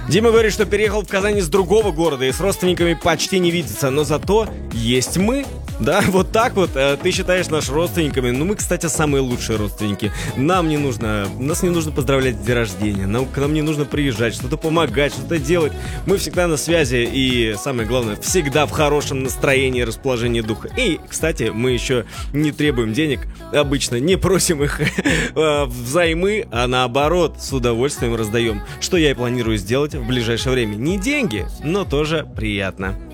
Дима говорит, что переехал в Казань из другого города и с родственниками почти не видится, но зато есть мы. Да, вот так вот ты считаешь нас родственниками. Ну, мы, кстати, самые лучшие родственники. Нас не нужно поздравлять с днем рождения. К нам не нужно приезжать, что-то помогать, что-то делать. Мы всегда на связи и, самое главное, всегда в хорошем настроении, расположении духа. И, кстати, мы еще не требуем денег, обычно не просим их взаймы, а наоборот, с удовольствием раздаем. Что я и планирую сделать в ближайшее время. Не деньги, но тоже приятно.